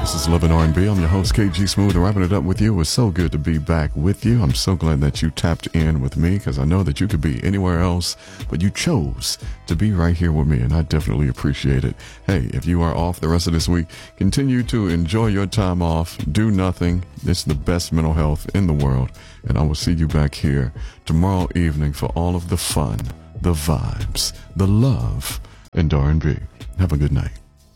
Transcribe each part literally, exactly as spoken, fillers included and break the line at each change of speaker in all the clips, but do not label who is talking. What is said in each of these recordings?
This is Love and R and B. I'm your host, K G Smooth, and wrapping it up with you. It was so good to be back with you. I'm so glad that you tapped in with me because I know that you could be anywhere else, but you chose to be right here with me, and I definitely appreciate it. Hey, if you are off the rest of this week, continue to enjoy your time off. Do nothing. It's the best mental health in the world, and I will see you back here tomorrow evening for all of the fun, the vibes, the love, and R and B. Have a good night.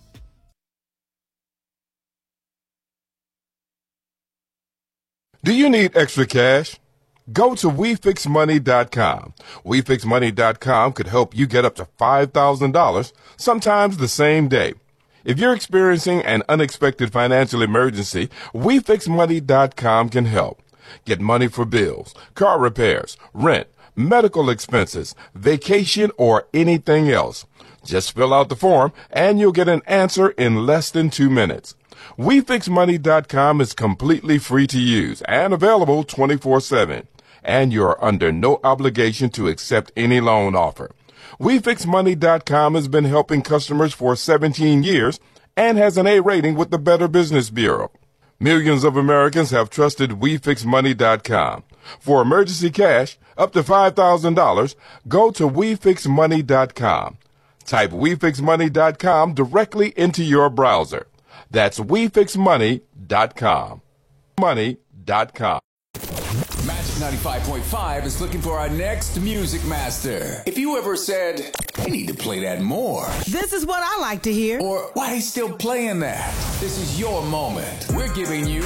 Do you need extra cash? Go to we fix money dot com. we fix money dot com could help you get up to five thousand dollars, sometimes the same day. If you're experiencing an unexpected financial emergency, we fix money dot com can help. Get money for bills, car repairs, rent, medical expenses, vacation, or anything else. Just fill out the form and you'll get an answer in less than two minutes. we fix money dot com is completely free to use and available twenty-four seven. And you're under no obligation to accept any loan offer. we fix money dot com has been helping customers for seventeen years and has an A rating with the Better Business Bureau. Millions of Americans have trusted we fix money dot com. For emergency cash, up to five thousand dollars, go to we fix money dot com. Type we fix money dot com directly into your browser. That's we fix money dot com. money dot com.
Magic ninety-five point five is looking for our next music master. If you ever said, I need to play that more.
This is what I like to hear.
Or, why are they still playing that? This is your moment. We're giving you